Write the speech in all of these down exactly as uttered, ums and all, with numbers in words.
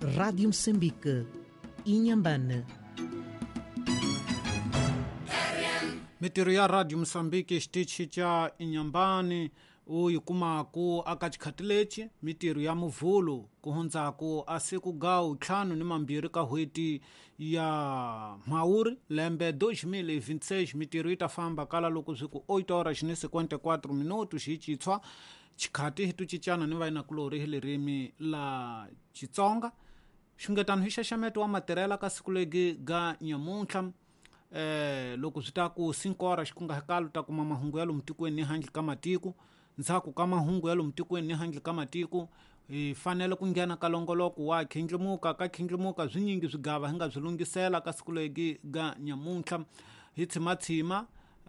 Rádio Moçambique, Inhambane. Mitiro ya Radio Moçambique xitichi cha Inhambane uyi kumaku aka chikhatileci mitiro ya muvulu kuhundzaku asiku gawu ntlhanu ni mambiri ka hweti ya Mhauri lembe dois mil e vinte e seis. Mitiro ita famba kala loko ziku oito horas ni cinquenta e quatro minutos hi chitswa chikhati hitu chichana ni vaina kulori hi lirimi la Xitsonga. Xungetano hi xaxameto wa matirela ka siku legi ga nyamuntlha eh loko zitaku cinco horas kunga hekalu ta kuma mahungu ya lo mtikweni ni handle ka matiko nzaku ka mahungu ya lo mtikweni ni handle ka matiko e fanele ku nghena ka longoloko wa khindlimuka ka khindlimuka zwinyingi zwigava hinga zwilungisela ka siku legi ga nyamuntlha hi tsimatsima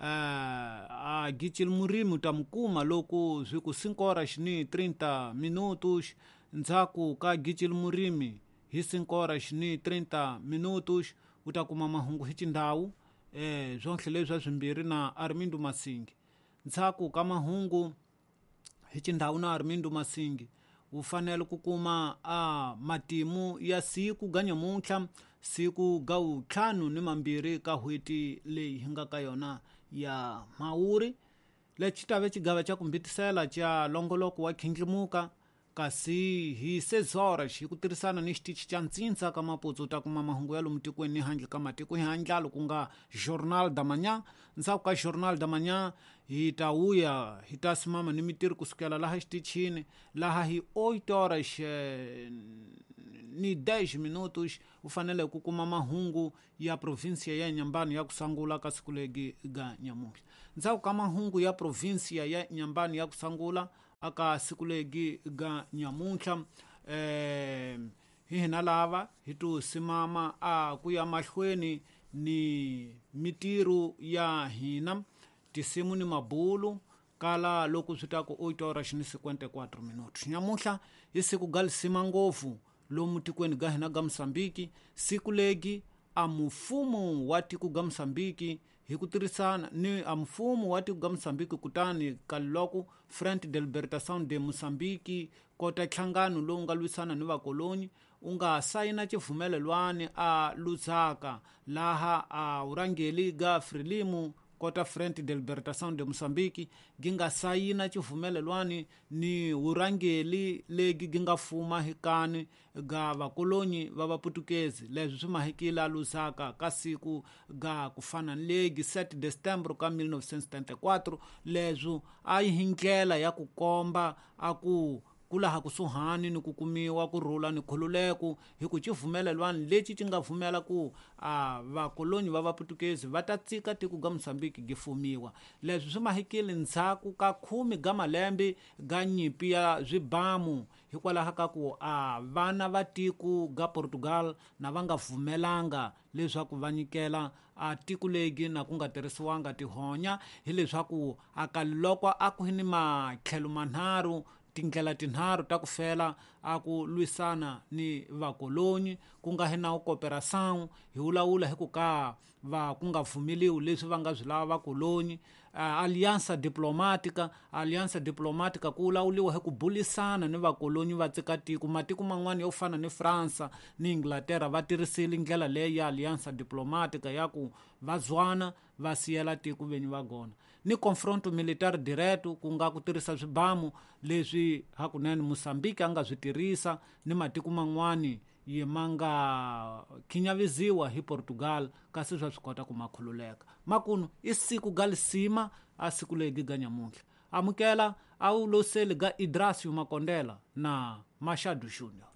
a gicil murimi ta mukuma loko zwiku cinco horas ni trinta minutos nzaku ka gicil murimi hi cinco horas ni trinta minutos utakuma mahungu hi cindhawu eh zonhle leswi swimbirhi na Armindo Masingi. Ntshaku ka mahungu hi cindhawu na Armindo Masingi u fanele ku kuma a matimu ya siku ga nyamuntlha siku ga ntlhanu ni mambirhi ka hweti leyi hi nga ka yona ya Mhauri lexi tave cigava ca kumbitisela ca longoloko wa khindlimuka kasi hi seis horas hi ku tirhisana ni xitichi ca ntsindza ka maputsu ta kuma mahungu ya lo mtikweni ni handle ka matiko hi handlalo ku nga Jornal da Manhã. Ndzhaku ka Jornal da Manhã hi ta wuya hi ta simama ni mitiro kusukela laha xitichini laha hi oito horas eh, ni dez minutos u fanele ku kuma mahungu ya provinsia ya Inhambane ya kusangula ka siku legi ga nyamuntlha. Ndzhaku ka mahungu ya provinsia ya Inhambane ya kusangula aka siku legi ga nyamuntlha eh hi hina lava hi tu simama a ku ya mahlweni ni mitiro ya hina tisimu ni mabulu kala loko zwitaku oito horas ni cinquenta e quatro minutos. Nyamuntlha hi siku ga lisima ngopfu lomu tikweni ga hina ga Moçambique siku legi a mfumo wa tiko ga Moçambique hi ku tirhisana ni a mfumo wa tiko ga Moçambique kutani kaloko Frente de Libertação de Moçambique kota nhlangano lowu nga lwisana ni vakoloni u nga sayina civumelelwani a Lusaka laha a urangeli ga Frelimo kota Frente de Libertação de Moçambique ginga sayina civumelelwani ni urangeli legi ginga fuma hikani ga vakoloni va vaputukezi leswi swi mahikila Lusaka ka siku ga kufana legi sete de setembro ka mil novecentos e setenta e quatro leswi a yi hi ndlela ya ku komba a ku kulaha kusuhani ni ku kumiwa ku rhula ni khululeko hi ku civumelelwani lexi ci nga vumela ku a vakoloni va vaputukezi va ta tsika tiko ga Moçambique gi fumiwa. Leswi swi mahikile ndzhaku ka khumi ga malembe ga nyimpi ya zwibamu hikwalaho ka ku a vana va tiko ga Portugal na va nga vumelanga leswaku va nyikela a tiko legi na ku nga tirhisiwanga tihonya hi leswaku a kaliloko a ku ni matlhelo manharhu tindlela tinharhu ta ku fela a ku lwisana ni vakoloni ku nga hi nawu cooperação hi wulawula hi ku ka va ku nga vumeliwi leswi va nga byi lava vakoloni. Uh, aliança diplomática aliança diplomática ku wulawuliwa hi ku bulisana ni vakoloni va tsika tiko matiko man'wana yo fana ni França ni Inglaterra va tirhisile ndlela leyi ya aliança diplomática ya ku va zwana va siyela tiko venyi va gona ni confronto militar direto ku nga ku tirhisa swibamu leswi hakunene Moçambique a nga swi tirhisa ni matiko man'wani yi manga khinyaviziwa hi Portugal kasi swa swi kota ku makhululeka. Makunu i siku ga lisima a siku legi ga nyamuntlha amukela a u loseli ga Idrasio Makondela na Machado Júnior.